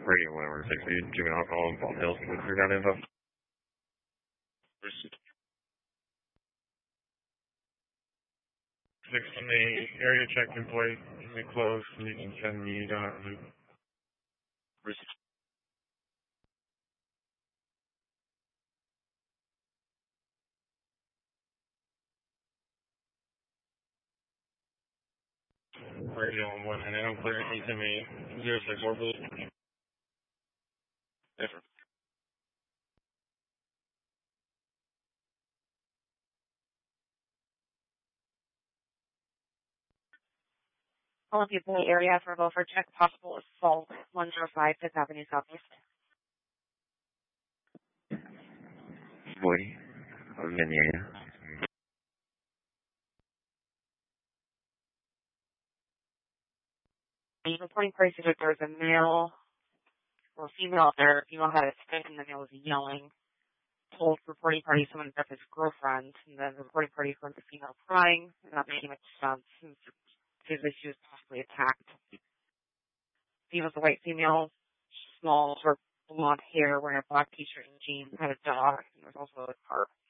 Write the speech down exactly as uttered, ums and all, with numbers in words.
radio, whatever. Six feet, chewing alcohol, and ball pills. Can you figure out info? Six on the area check employee. They close. You can send me down loop. Radio on one, and I don't clear anything to me. Zero six four, please. Yes, sir. Olympia Bay area for Beaufort check possible assault one zero five Fifth Avenue Southeast. Boy, I'm in the area. The reporting prices that there's a male or female out there. Female had a stick and the male was yelling. Told reporting party someone that's his girlfriend, and then the reporting party heard the female crying, and not making much sense. Because she was possibly attacked. Female's a white female, small, sort of blonde hair, wearing a black t-shirt and jeans, had a dog, and there was also a car.